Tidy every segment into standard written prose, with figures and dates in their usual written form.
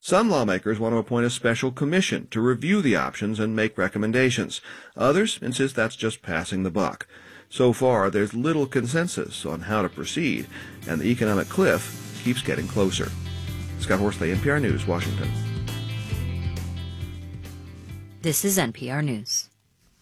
Some lawmakers want to appoint a special commission to review the options and make recommendations. Others insist that's just passing the buck. So far, there's little consensus on how to proceed, and the economic cliff keeps getting closer. Scott Horsley, NPR News, Washington. This is NPR News.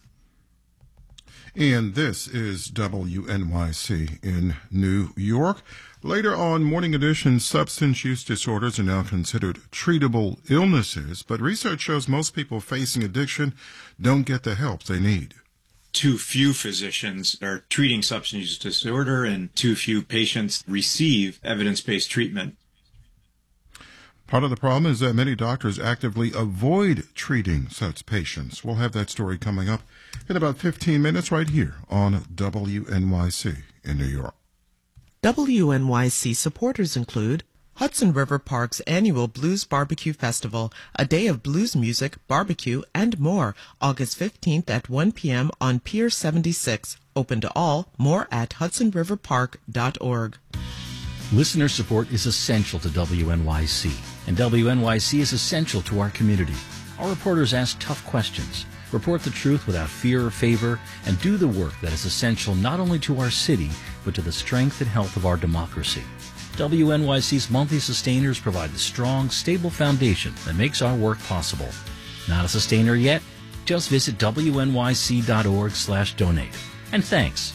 And this is WNYC in New York. Later on, Morning Edition, substance use disorders are now considered treatable illnesses, but research shows most people facing addiction don't get the help they need. Too few physicians are treating substance use disorder, and too few patients receive evidence-based treatment. Part of the problem is that many doctors actively avoid treating such patients. We'll have that story coming up in about 15 minutes right here on WNYC in New York. WNYC supporters include Hudson River Park's annual Blues Barbecue Festival, a day of blues music, barbecue, and more, August 15th at 1 p.m. on Pier 76. Open to all. More at hudsonriverpark.org. Listener support is essential to WNYC, and WNYC is essential to our community. Our reporters ask tough questions, report the truth without fear or favor, and do the work that is essential not only to our city, but to the strength and health of our democracy. WNYC's monthly sustainers provide the strong, stable foundation that makes our work possible. Not a sustainer yet? Just visit WNYC.org/donate. And thanks.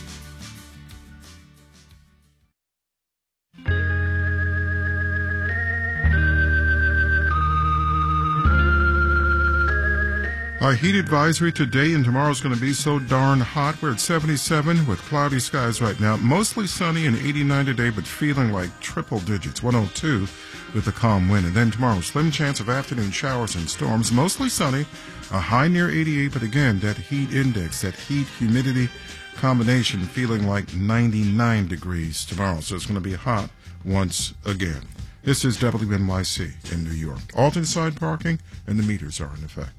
Our heat advisory today and tomorrow is going to be so darn hot. We're at 77 with cloudy skies right now. Mostly sunny and 89 today, but feeling like triple digits, 102 with a calm wind. And then tomorrow, slim chance of afternoon showers and storms. Mostly sunny, a high near 88, but again, that heat index, that heat-humidity combination feeling like 99 degrees tomorrow. So it's going to be hot once again. This is WNYC in New York. Alternate side parking, and the meters are in effect.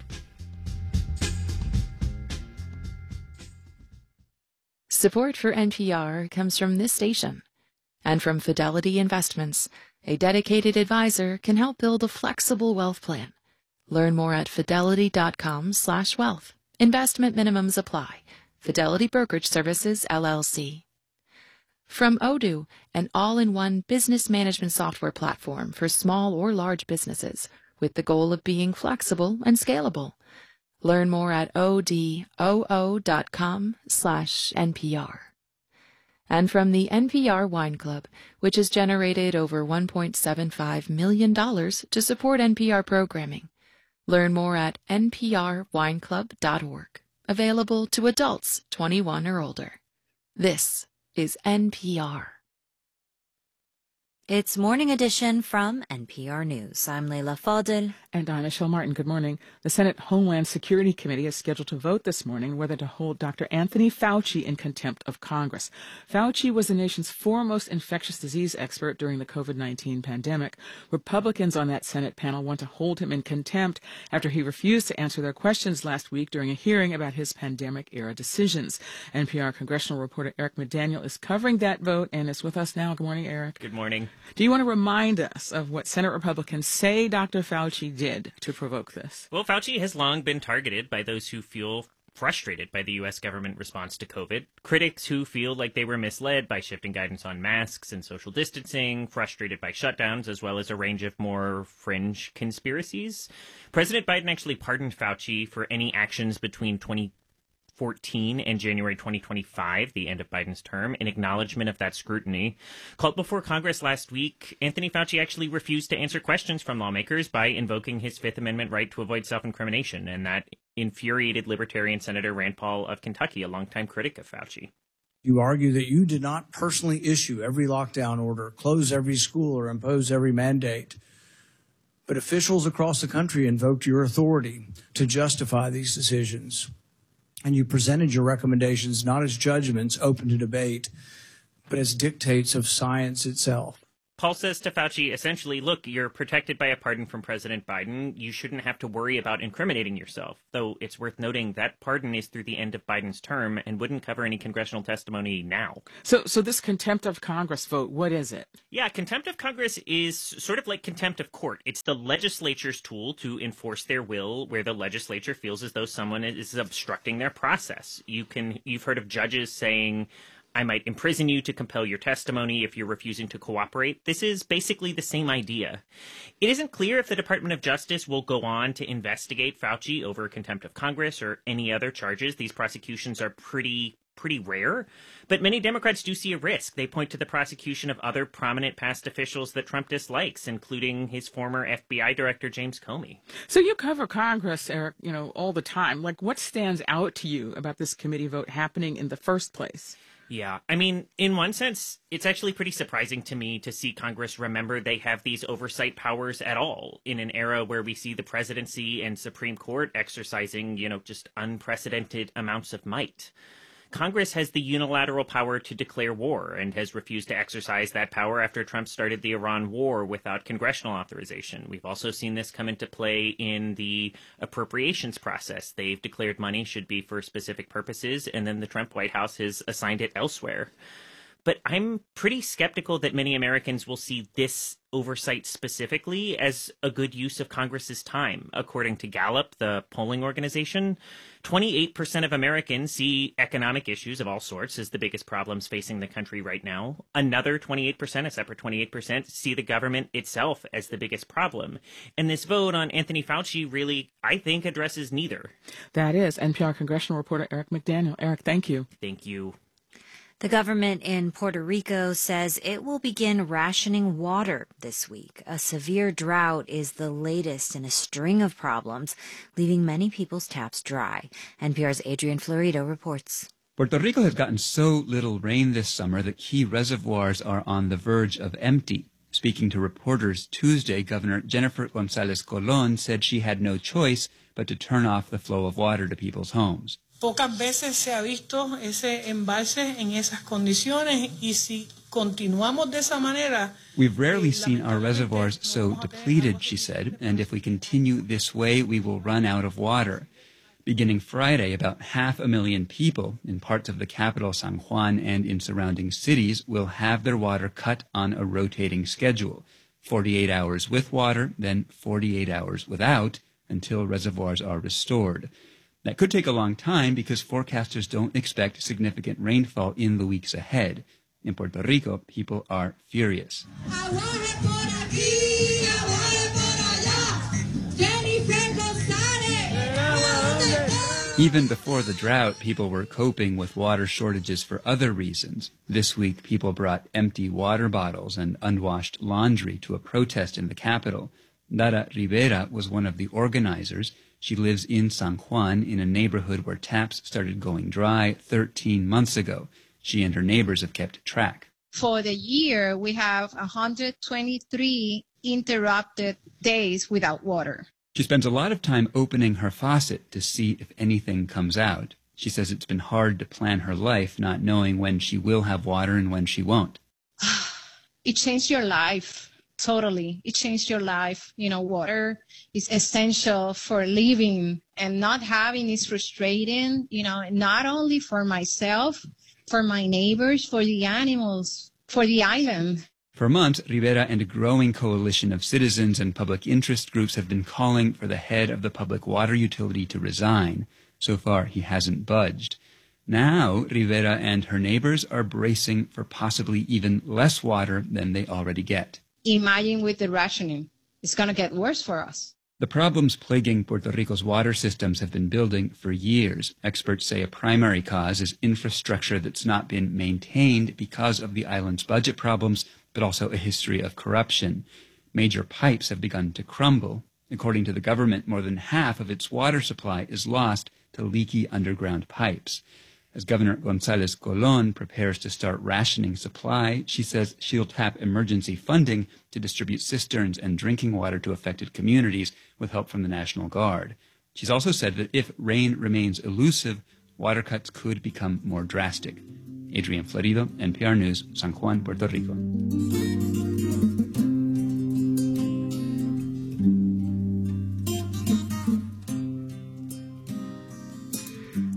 Support for NPR comes from this station and from Fidelity Investments. A dedicated advisor can help build a flexible wealth plan. Learn more at fidelity.com/wealth. Investment minimums apply. Fidelity Brokerage Services, LLC. From Odoo, an all-in-one business management software platform for small or large businesses with the goal of being flexible and scalable. Learn more at odoo.com/NPR. And from the NPR Wine Club, which has generated over $1.75 million to support NPR programming. Learn more at nprwineclub.org. Available to adults 21 or older. This is NPR. It's Morning Edition from NPR News. I'm Leila Fadel. And I'm Michelle Martin. Good morning. The Senate Homeland Security Committee is scheduled to vote this morning whether to hold Dr. Anthony Fauci in contempt of Congress. Fauci was the nation's foremost infectious disease expert during the COVID-19 pandemic. Republicans on that Senate panel want to hold him in contempt after he refused to answer their questions last week during a hearing about his pandemic-era decisions. NPR congressional reporter Eric McDaniel is covering that vote and is with us now. Good morning, Eric. Good morning. Do you want to remind us of what Senate Republicans say Dr. Fauci did to provoke this? Well, Fauci has long been targeted by those who feel frustrated by the U.S. government response to COVID, critics who feel like they were misled by shifting guidance on masks and social distancing, frustrated by shutdowns, as well as a range of more fringe conspiracies. President Biden actually pardoned Fauci for any actions between 2014 and January 2025, the end of Biden's term, in acknowledgement of that scrutiny. Called before Congress last week, Anthony Fauci actually refused to answer questions from lawmakers by invoking his Fifth Amendment right to avoid self-incrimination, and that infuriated Libertarian Senator Rand Paul of Kentucky, a longtime critic of Fauci. You argue that you did not personally issue every lockdown order, close every school, or impose every mandate. But officials across the country invoked your authority to justify these decisions. And you presented your recommendations not as judgments open to debate, but as dictates of science itself. Paul says to Fauci, essentially, look, you're protected by a pardon from President Biden. You shouldn't have to worry about incriminating yourself. Though it's worth noting that pardon is through the end of Biden's term and wouldn't cover any congressional testimony now. So this contempt of Congress vote, what is it? Yeah, contempt of Congress is sort of like contempt of court. It's the legislature's tool to enforce their will where the legislature feels as though someone is obstructing their process. You've heard of judges saying, I might imprison you to compel your testimony if you're refusing to cooperate. This is basically the same idea. It isn't clear if the Department of Justice will go on to investigate Fauci over contempt of Congress or any other charges. These prosecutions are pretty rare, but many Democrats do see a risk. They point to the prosecution of other prominent past officials that Trump dislikes, including his former FBI director, James Comey. So you cover Congress, Eric, all the time. Like, what stands out to you about this committee vote happening in the first place? Yeah, I mean, in one sense, it's actually pretty surprising to me to see Congress remember they have these oversight powers at all in an era where we see the presidency and Supreme Court exercising, just unprecedented amounts of might. Congress has the unilateral power to declare war and has refused to exercise that power after Trump started the Iran war without congressional authorization. We've also seen this come into play in the appropriations process. They've declared money should be for specific purposes, and then the Trump White House has assigned it elsewhere. But I'm pretty skeptical that many Americans will see this oversight specifically as a good use of Congress's time. According to Gallup, the polling organization, 28% of Americans see economic issues of all sorts as the biggest problems facing the country right now. Another 28%, a separate 28%, see the government itself as the biggest problem. And this vote on Anthony Fauci really, I think, addresses neither. That is NPR congressional reporter Eric McDaniel. Eric, thank you. Thank you. The government in Puerto Rico says it will begin rationing water this week. A severe drought is the latest in a string of problems, leaving many people's taps dry. NPR's Adrian Florido reports. Puerto Rico has gotten so little rain this summer that key reservoirs are on the verge of empty. Speaking to reporters Tuesday, Governor Jennifer González Colón said she had no choice but to turn off the flow of water to people's homes. Pocas veces se ha visto ese embalse en esas condiciones y si continuamos de esa manera. We've rarely seen our reservoirs so depleted, she said, and if we continue this way, we will run out of water. Beginning Friday, about 500,000 people in parts of the capital, San Juan, and in surrounding cities will have their water cut on a rotating schedule. 48 hours with water, then 48 hours without, until reservoirs are restored. That could take a long time because forecasters don't expect significant rainfall in the weeks ahead. In Puerto Rico, people are furious. Even before the drought, people were coping with water shortages for other reasons. This week, people brought empty water bottles and unwashed laundry to a protest in the capital. Dara Rivera was one of the organizers. She lives in San Juan in a neighborhood where taps started going dry 13 months ago. She and her neighbors have kept track. For the year, we have 123 interrupted days without water. She spends a lot of time opening her faucet to see if anything comes out. She says it's been hard to plan her life, not knowing when she will have water and when she won't. It changed your life. Totally. It changed your life. Water is essential for living, and not having is frustrating, not only for myself, for my neighbors, for the animals, for the island. For months, Rivera and a growing coalition of citizens and public interest groups have been calling for the head of the public water utility to resign. So far, he hasn't budged. Now, Rivera and her neighbors are bracing for possibly even less water than they already get. Imagine with the rationing. It's going to get worse for us. The problems plaguing Puerto Rico's water systems have been building for years. Experts say a primary cause is infrastructure that's not been maintained because of the island's budget problems, but also a history of corruption. Major pipes have begun to crumble. According to the government, more than half of its water supply is lost to leaky underground pipes. As Governor González Colón prepares to start rationing supply, she says she'll tap emergency funding to distribute cisterns and drinking water to affected communities with help from the National Guard. She's also said that if rain remains elusive, water cuts could become more drastic. Adrian Florido, NPR News, San Juan, Puerto Rico.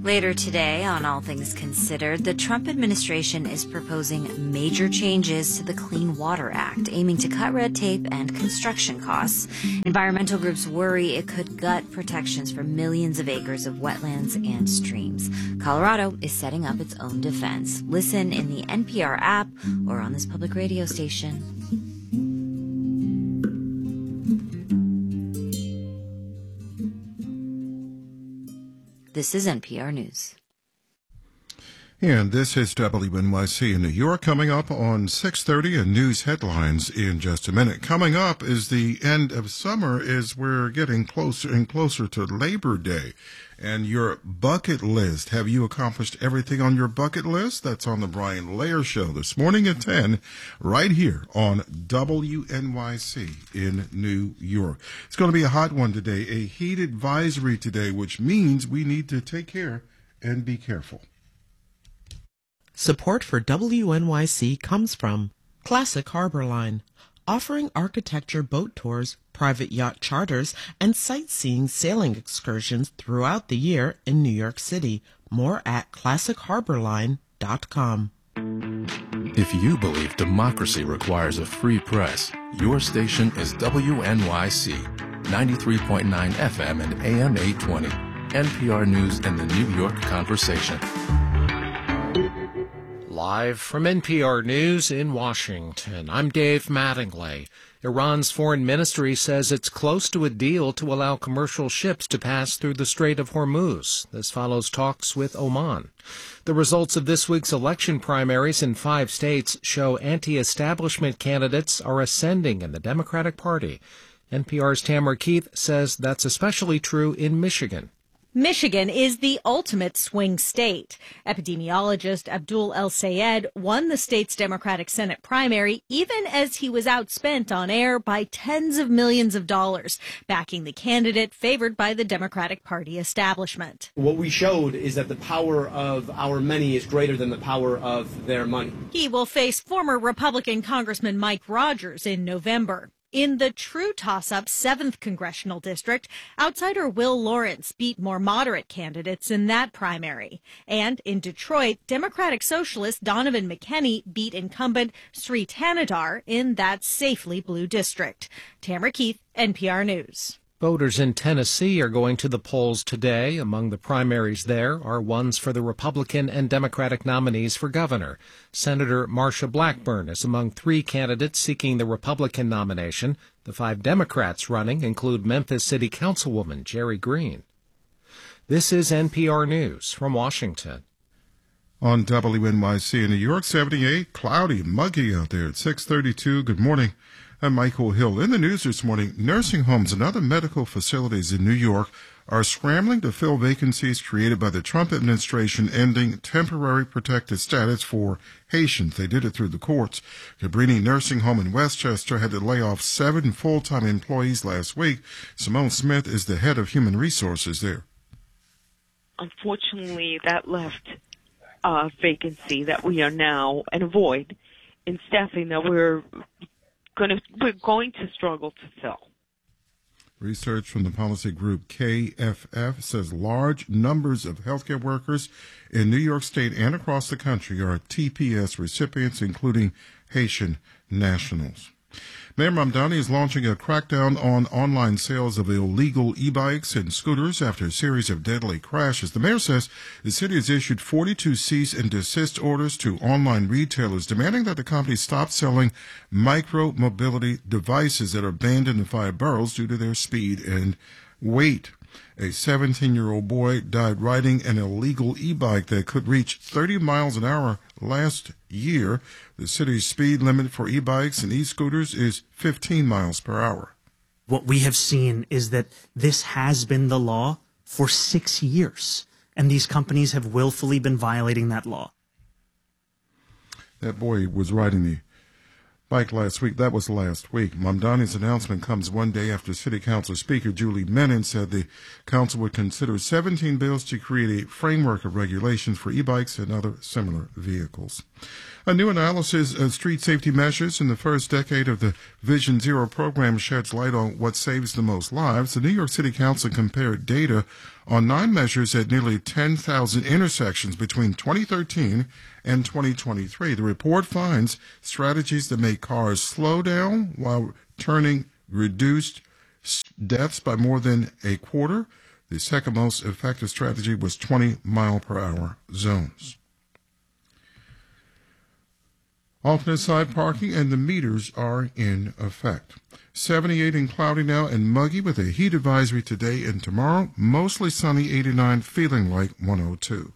Later today, on All Things Considered, the Trump administration is proposing major changes to the Clean Water Act, aiming to cut red tape and construction costs. Environmental groups worry it could gut protections for millions of acres of wetlands and streams. Colorado is setting up its own defense. Listen in the NPR app or on this public radio station. This is NPR News. And this is WNYC in New York. Coming up on 6:30 and news headlines in just a minute. Coming up is the end of summer as we're getting closer and closer to Labor Day. And your bucket list. Have you accomplished everything on your bucket list? That's on the Brian Lair Show this morning at 10, right here on WNYC in New York. It's going to be a hot one today, a heat advisory today, which means we need to take care and be careful. Support for WNYC comes from Classic Harbor Line, offering architecture boat tours, private yacht charters, and sightseeing sailing excursions throughout the year in New York City. More at classicharborline.com. If you believe democracy requires a free press, your station is WNYC, 93.9 FM and AM 820, NPR News and the New York Conversation. Live from NPR News in Washington, I'm Dave Mattingly. Iran's foreign ministry says it's close to a deal to allow commercial ships to pass through the Strait of Hormuz. This follows talks with Oman. The results of this week's election primaries in 5 states show anti-establishment candidates are ascending in the Democratic Party. NPR's Tamara Keith says that's especially true in Michigan. Michigan is the ultimate swing state. Epidemiologist Abdul El-Sayed won the state's Democratic Senate primary even as he was outspent on air by tens of millions of dollars, backing the candidate favored by the Democratic Party establishment. What we showed is that the power of our many is greater than the power of their money. He will face former Republican Congressman Mike Rogers in November. In the true toss-up 7th Congressional District, outsider Will Lawrence beat more moderate candidates in that primary. And in Detroit, Democratic Socialist Donovan McKenney beat incumbent Sri Thanadar in that safely blue district. Tamara Keith, NPR News. Voters in Tennessee are going to the polls today. Among the primaries there are ones for the Republican and Democratic nominees for governor. Senator Marsha Blackburn is among 3 candidates seeking the Republican nomination. The 5 Democrats running include Memphis City Councilwoman Jerry Green. This is NPR News from Washington. On WNYC in New York, 78, cloudy, muggy out there at 6:32. Good morning. I'm Michael Hill. In the news this morning, nursing homes and other medical facilities in New York are scrambling to fill vacancies created by the Trump administration ending temporary protected status for Haitians. They did it through the courts. Cabrini Nursing Home in Westchester had to lay off 7 full-time employees last week. Simone Smith is the head of human resources there. Unfortunately, that left a vacancy that we are now in a void in staffing that we're going to struggle to fill. Research from the policy group KFF says large numbers of healthcare workers in New York State and across the country are TPS recipients, including Haitian nationals. Mayor Mamdani is launching a crackdown on online sales of illegal e-bikes and scooters after a series of deadly crashes. The mayor says the city has issued 42 cease and desist orders to online retailers, demanding that the company stop selling micro-mobility devices that are banned in the 5 boroughs due to their speed and weight. A 17-year-old boy died riding an illegal e-bike that could reach 30 miles an hour last year. The city's speed limit for e-bikes and e-scooters is 15 miles per hour. What we have seen is that this has been the law for 6 years, and these companies have willfully been violating that law. That boy was riding the bike last week. That was last week. Mamdani's announcement comes one day after City Council Speaker Julie Menin said the council would consider 17 bills to create a framework of regulations for e-bikes and other similar vehicles. A new analysis of street safety measures in the first decade of the Vision Zero program sheds light on what saves the most lives. The New York City Council compared data on 9 measures at nearly 10,000 intersections between 2013 and 2023. The report finds strategies that make cars slow down while reduced deaths by more than a quarter. The second most effective strategy was 20-mile-per-hour zones. Alternate side parking and the meters are in effect. 78 and cloudy now and muggy with a heat advisory today and tomorrow. Mostly sunny, 89, feeling like 102.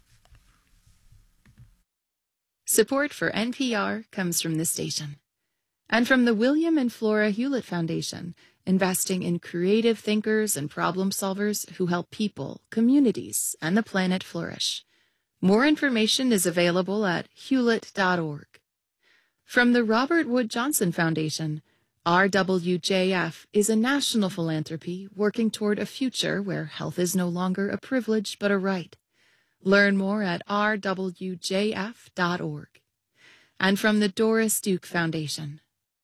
Support for NPR comes from this station and from the William and Flora Hewlett Foundation, investing in creative thinkers and problem solvers who help people, communities, and the planet flourish. More information is available at hewlett.org. From the Robert Wood Johnson Foundation, RWJF is a national philanthropy working toward a future where health is no longer a privilege but a right. Learn more at rwjf.org. And from the Doris Duke Foundation.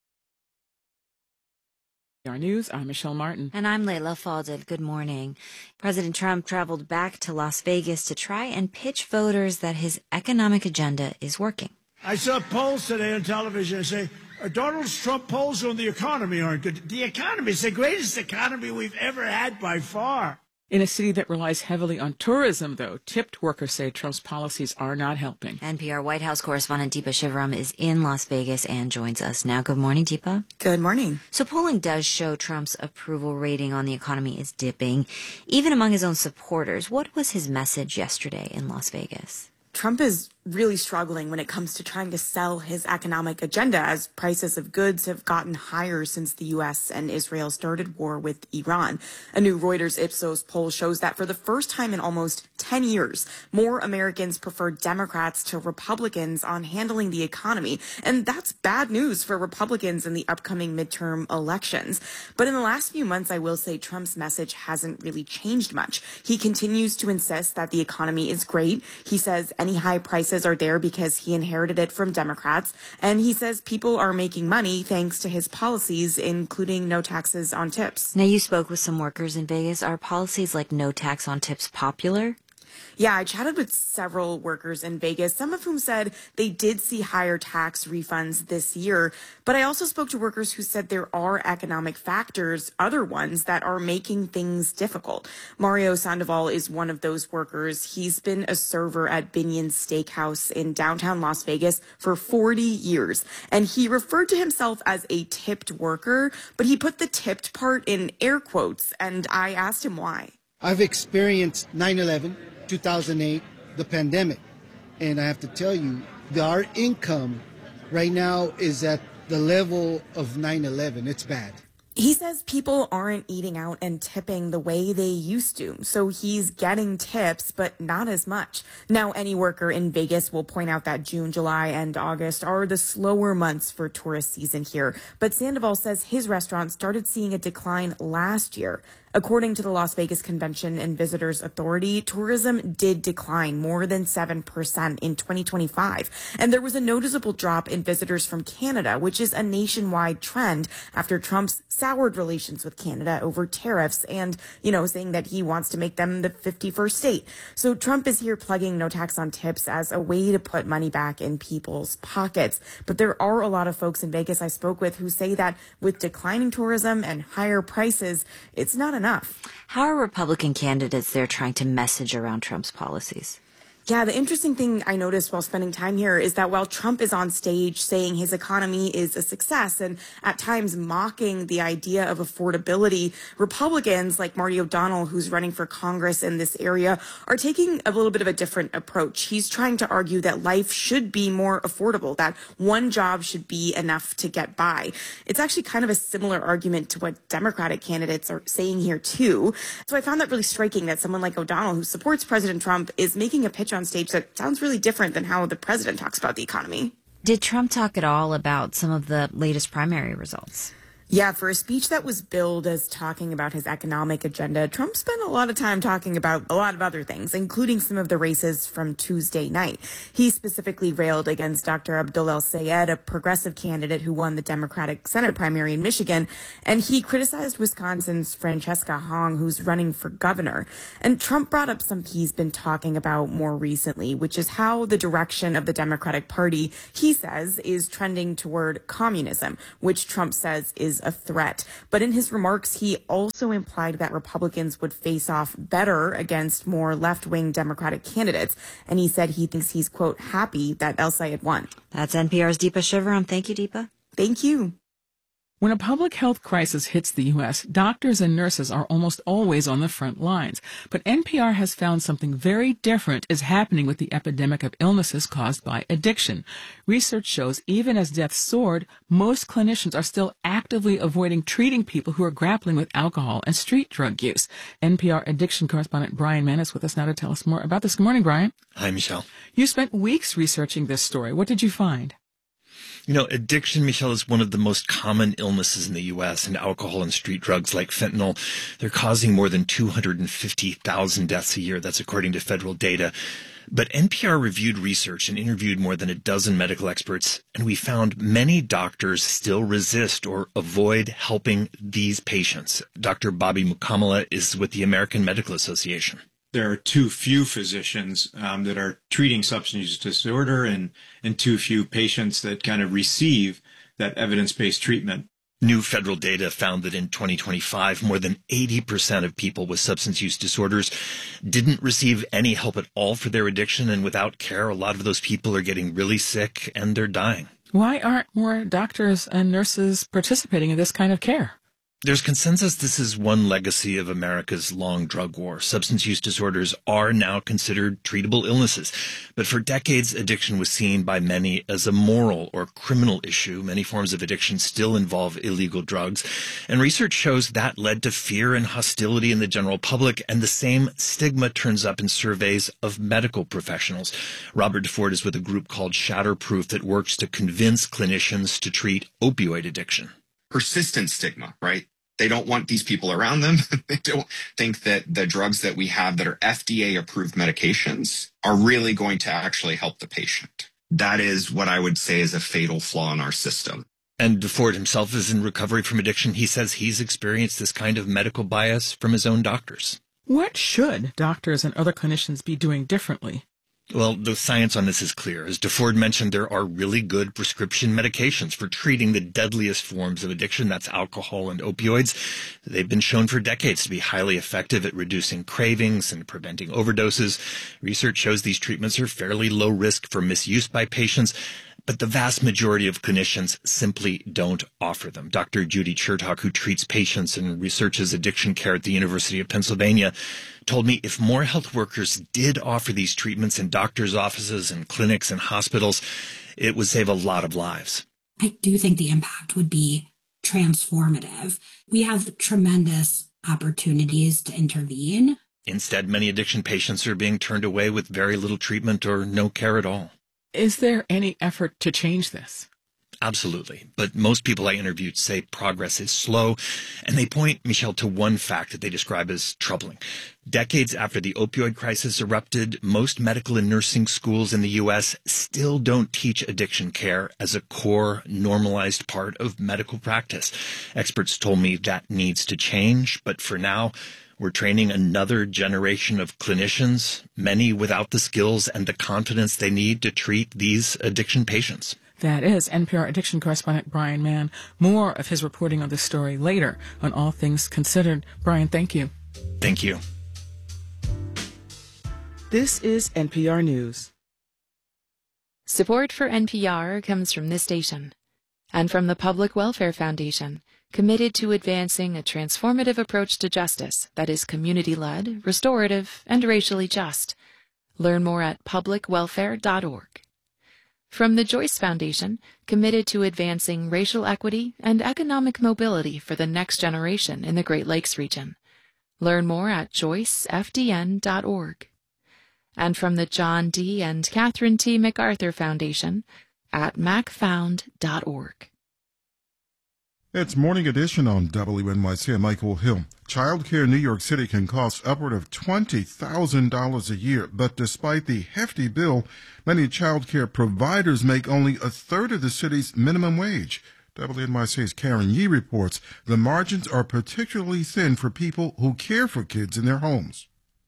Our News, I'm Michelle Martin. And I'm Layla Falded. Good morning. President Trump traveled back to Las Vegas to try and pitch voters that his economic agenda is working. I saw polls today on television that say, Donald Trump polls on the economy aren't good. The economy is the greatest economy we've ever had by far. In a city that relies heavily on tourism, though, tipped workers say Trump's policies are not helping. NPR White House correspondent Deepa Shivaram is in Las Vegas and joins us now. Good morning, Deepa. Good morning. So polling does show Trump's approval rating on the economy is dipping, even among his own supporters. What was his message yesterday in Las Vegas? Trump is really struggling when it comes to trying to sell his economic agenda as prices of goods have gotten higher since the U.S. and Israel started war with Iran. A new Reuters Ipsos poll shows that for the first time in almost 10 years, more Americans prefer Democrats to Republicans on handling the economy. And that's bad news for Republicans in the upcoming midterm elections. But in the last few months, I will say Trump's message hasn't really changed much. He continues to insist that the economy is great. He says any high prices are there because he inherited it from Democrats. And he says people are making money thanks to his policies, including no taxes on tips. Now, you spoke with some workers in Vegas. Are policies like no tax on tips popular? Yeah, I chatted with several workers in Vegas, some of whom said they did see higher tax refunds this year. But I also spoke to workers who said there are economic factors, other ones, that are making things difficult. Mario Sandoval is one of those workers. He's been a server at Binion's Steakhouse in downtown Las Vegas for 40 years. And he referred to himself as a tipped worker, but he put the tipped part in air quotes. And I asked him why. I've experienced 9/11. 2008, the pandemic. And I have to tell you, our income right now is at the level of 9/11. It's bad. He says people aren't eating out and tipping the way they used to. So he's getting tips, but not as much. Now, any worker in Vegas will point out that June, July, and August are the slower months for tourist season here. But Sandoval says his restaurant started seeing a decline last year. According to the Las Vegas Convention and Visitors Authority, tourism did decline more than 7% in 2025. And there was a noticeable drop in visitors from Canada, which is a nationwide trend after Trump's soured relations with Canada over tariffs and, saying that he wants to make them the 51st state. So Trump is here plugging no tax on tips as a way to put money back in people's pockets. But there are a lot of folks in Vegas I spoke with who say that with declining tourism and higher prices, it's not enough. How are Republican candidates there trying to message around Trump's policies? Yeah, the interesting thing I noticed while spending time here is that while Trump is on stage saying his economy is a success and at times mocking the idea of affordability, Republicans like Marty O'Donnell, who's running for Congress in this area, are taking a little bit of a different approach. He's trying to argue that life should be more affordable, that one job should be enough to get by. It's actually kind of a similar argument to what Democratic candidates are saying here, too. So I found that really striking that someone like O'Donnell, who supports President Trump, is making a pitch on stage that sounds really different than how the president talks about the economy. Did Trump talk at all about some of the latest primary results? Yeah, for a speech that was billed as talking about his economic agenda, Trump spent a lot of time talking about a lot of other things, including some of the races from Tuesday night. He specifically railed against Dr. Abdul El-Sayed, a progressive candidate who won the Democratic Senate primary in Michigan, and he criticized Wisconsin's Francesca Hong, who's running for governor. And Trump brought up something he's been talking about more recently, which is how the direction of the Democratic Party, he says, is trending toward communism, which Trump says is a threat. But in his remarks, he also implied that Republicans would face off better against more left-wing Democratic candidates. And he said he thinks he's, quote, happy that El-Sayed won. That's NPR's Deepa Shivaram. Thank you, Deepa. Thank you. When a public health crisis hits the U.S., doctors and nurses are almost always on the front lines. But NPR has found something very different is happening with the epidemic of illnesses caused by addiction. Research shows even as deaths soared, most clinicians are still actively avoiding treating people who are grappling with alcohol and street drug use. NPR addiction correspondent Brian Mann is with us now to tell us more about this. Good morning, Brian. Hi, Michelle. You spent weeks researching this story. What did you find? You know, addiction, Michelle, is one of the most common illnesses in the U.S., and alcohol and street drugs like fentanyl, they're causing more than 250,000 deaths a year. That's according to federal data. But NPR reviewed research and interviewed more than a dozen medical experts, and we found many doctors still resist or avoid helping these patients. Dr. Bobby Mukamala is with the American Medical Association. There are too few physicians that are treating substance use disorder and too few patients that kind of receive that evidence-based treatment. New federal data found that in 2025, more than 80% of people with substance use disorders didn't receive any help at all for their addiction. And without care, a lot of those people are getting really sick and they're dying. Why aren't more doctors and nurses participating in this kind of care? There's consensus this is one legacy of America's long drug war. Substance use disorders are now considered treatable illnesses. But for decades, addiction was seen by many as a moral or criminal issue. Many forms of addiction still involve illegal drugs. And research shows that led to fear and hostility in the general public. And the same stigma turns up in surveys of medical professionals. Robert DeFord is with a group called Shatterproof that works to convince clinicians to treat opioid addiction. Persistent stigma, right? They don't want these people around them. They don't think that the drugs that we have that are FDA-approved medications are really going to actually help the patient. That is what I would say is a fatal flaw in our system. And DeFord himself is in recovery from addiction. He says he's experienced this kind of medical bias from his own doctors. What should doctors and other clinicians be doing differently? Well, the science on this is clear. As DeFord mentioned, there are really good prescription medications for treating the deadliest forms of addiction. That's alcohol and opioids. They've been shown for decades to be highly effective at reducing cravings and preventing overdoses. Research shows these treatments are fairly low risk for misuse by patients, but the vast majority of clinicians simply don't offer them. Dr. Judy Chertok, who treats patients and researches addiction care at the University of Pennsylvania, told me if more health workers did offer these treatments in doctors' offices and clinics and hospitals, it would save a lot of lives. I do think the impact would be transformative. We have tremendous opportunities to intervene. Instead, many addiction patients are being turned away with very little treatment or no care at all. Is there any effort to change this? Absolutely. But most people I interviewed say progress is slow, and they point, Michelle, to one fact that they describe as troubling. Decades after the opioid crisis erupted, most medical and nursing schools in the U.S. still don't teach addiction care as a core, normalized part of medical practice. Experts told me that needs to change, but for now, we're training another generation of clinicians, many without the skills and the confidence they need to treat these addiction patients. That is NPR addiction correspondent Brian Mann. More of his reporting on this story later on All Things Considered. Brian, thank you. Thank you. This is NPR News. Support for NPR comes from this station and from the Public Welfare Foundation, committed to advancing a transformative approach to justice that is community-led, restorative, and racially just. Learn more at publicwelfare.org. From the Joyce Foundation, committed to advancing racial equity and economic mobility for the next generation in the Great Lakes region. Learn more at joycefdn.org. And from the John D. and Catherine T. MacArthur Foundation at macfound.org. It's Morning Edition on WNYC. I'm Michael Hill. Childcare in New York City can cost upward of $20,000 a year, but despite the hefty bill, many childcare providers make only a third of the city's minimum wage. WNYC's Karen Yee reports the margins are particularly thin for people who care for kids in their homes.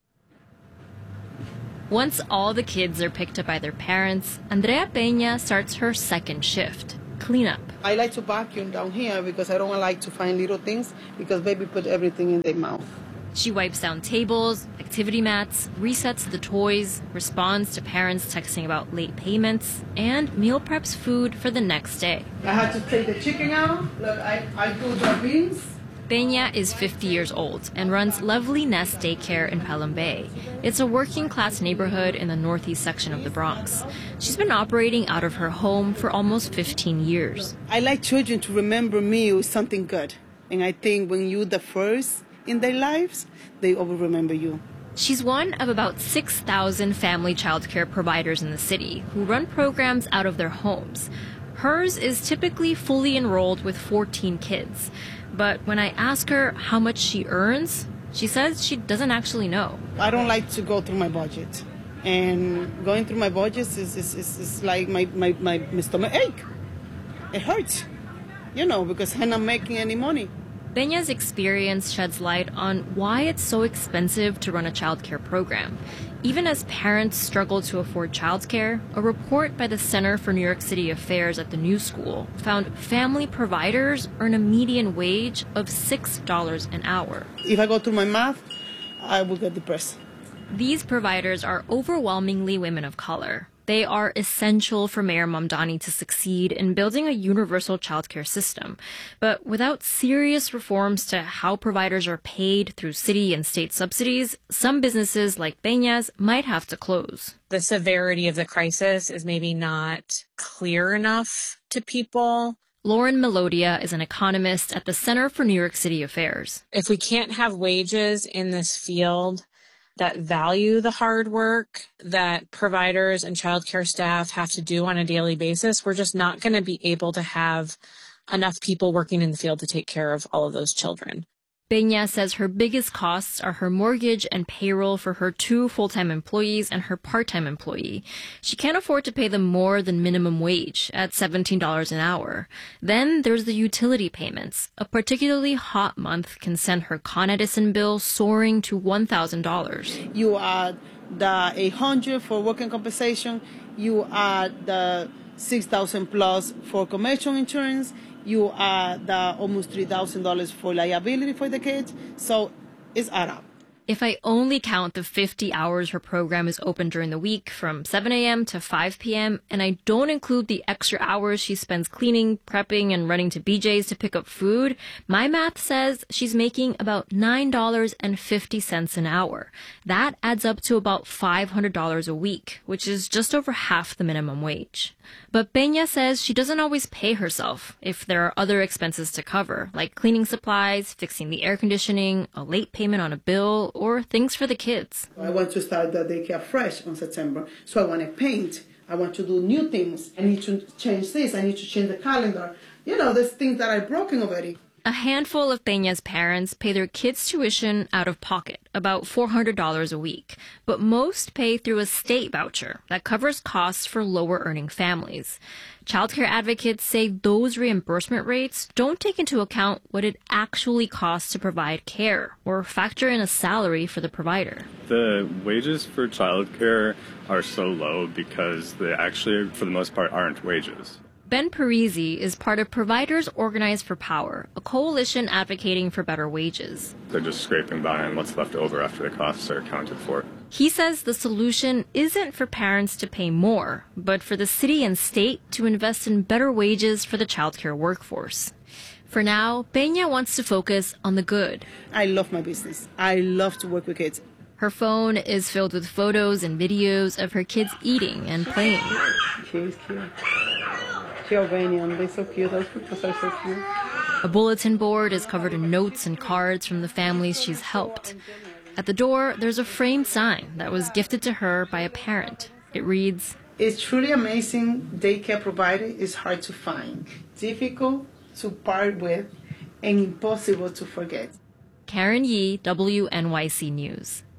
Once all the kids are picked up by their parents, Andrea Peña starts her second shift, cleanup. I like to vacuum down here because I don't like to find little things because baby put everything in their mouth. She wipes down tables, activity mats, resets the toys, responds to parents texting about late payments, and meal preps food for the next day. I had to take the chicken out. Look, I do the beans. Peña is 50 years old and runs Lovely Nest Daycare in Pelham Bay. It's a working-class neighborhood in the northeast section of the Bronx. She's been operating out of her home for almost 15 years. I like children to remember me with something good. And I think when you're the first in their lives, they always remember you. She's one of about 6,000 family childcare providers in the city who run programs out of their homes. Hers is typically fully enrolled with 14 kids. But when I ask her how much she earns, she says she doesn't actually know. I don't like to go through my budget. And going through my budget is like my stomach ache. It hurts, because I'm not making any money. Peña's experience sheds light on why it's so expensive to run a childcare program. Even as parents struggle to afford childcare, a report by the Center for New York City Affairs at the New School found family providers earn a median wage of $6 an hour. If I go through my math, I will get depressed. These providers are overwhelmingly women of color. They are essential for Mayor Mamdani to succeed in building a universal childcare system. But without serious reforms to how providers are paid through city and state subsidies, some businesses like Peña's might have to close. The severity of the crisis is maybe not clear enough to people. Lauren Melodia is an economist at the Center for New York City Affairs. If we can't have wages in this field that value the hard work that providers and childcare staff have to do on a daily basis, we're just not going to be able to have enough people working in the field to take care of all of those children. Peña says her biggest costs are her mortgage and payroll for her 2 full-time employees and her part-time employee. She can't afford to pay them more than minimum wage at $17 an hour. Then there's the utility payments. A particularly hot month can send her Con Edison bill soaring to $1,000. You add the $800 for working compensation. You add the $6,000 plus for commercial insurance. You add the almost $3,000 for liability for the kids. So it's add up. If I only count the 50 hours her program is open during the week from 7 a.m. to 5 p.m., and I don't include the extra hours she spends cleaning, prepping, and running to BJ's to pick up food, my math says she's making about $9.50 an hour. That adds up to about $500 a week, which is just over half the minimum wage. But Peña says she doesn't always pay herself if there are other expenses to cover, like cleaning supplies, fixing the air conditioning, a late payment on a bill, or things for the kids. I want to start the daycare fresh on September, so I want to paint. I want to do new things. I need to change this. I need to change the calendar. There's things that are broken already. A handful of Peña's parents pay their kids' tuition out of pocket, about $400 a week. But most pay through a state voucher that covers costs for lower-earning families. Childcare advocates say those reimbursement rates don't take into account what it actually costs to provide care or factor in a salary for the provider. The wages for childcare are so low because they actually, for the most part, aren't wages. Ben Parisi is part of Providers Organized for Power, a coalition advocating for better wages. They're just scraping by on what's left over after the costs are accounted for. He says the solution isn't for parents to pay more, but for the city and state to invest in better wages for the childcare workforce. For now, Peña wants to focus on the good. I love my business. I love to work with kids. Her phone is filled with photos and videos of her kids eating and playing. She's cute. Albanian, they're so cute. Those pictures are so cute. A bulletin board is covered in notes and cards from the families she's helped. At the door, there's a framed sign that was gifted to her by a parent. It reads, "It's truly amazing. Daycare provider is hard to find. Difficult, to part with and impossible to forget. Karen Yee, WNYC News.